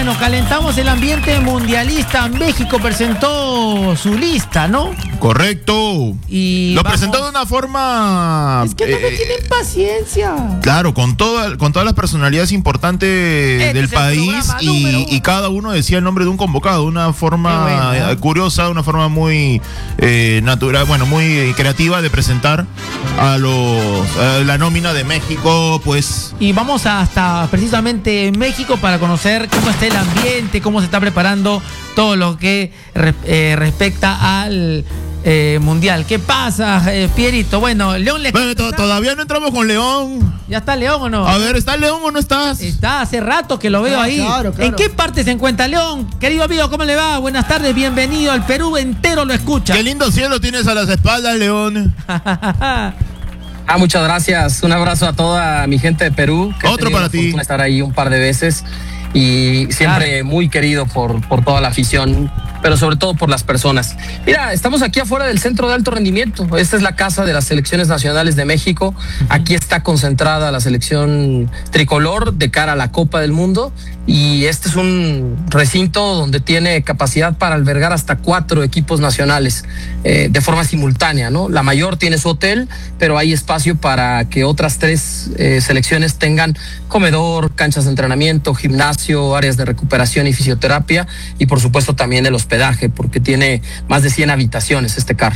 bueno, calentamos el ambiente mundialista. México presentó su lista, ¿no? Correcto. Y lo vamos... presentó de una forma... Es que no me tienen paciencia. Claro, con todas las personalidades importantes del país y cada uno decía el nombre de un convocado de una forma curiosa, una forma muy natural, bueno, muy creativa de presentar a la nómina de México, pues. Y vamos hasta precisamente México para conocer cómo está el ambiente, cómo se está preparando todo lo que respecta al mundial. ¿Qué pasa, Pierito? Bueno, León todavía no entramos con León. ¿Ya está León o no? A ver, ¿está León o no estás? Está, hace rato que lo veo ahí. Claro. ¿En qué parte se encuentra León? Querido amigo, ¿cómo le va? Buenas tardes, bienvenido. El Perú entero lo escucha. Qué lindo cielo tienes a las espaldas, León. Muchas gracias. Un abrazo a toda mi gente de Perú. Otro para ti. De estar ahí un par de veces y siempre muy querido por toda la afición, pero sobre todo por las personas. Mira, estamos aquí afuera del Centro de Alto Rendimiento. Esta es la casa de las selecciones nacionales de México. Aquí está concentrada la selección tricolor de cara a la Copa del Mundo. Y este es un recinto donde tiene capacidad para albergar hasta 4 equipos nacionales de forma simultánea, ¿no? La mayor tiene su hotel, pero hay espacio para que otras 3 selecciones tengan comedor, canchas de entrenamiento, gimnasio, áreas de recuperación y fisioterapia y por supuesto también el hospedaje, porque tiene más de 100 habitaciones este CAR.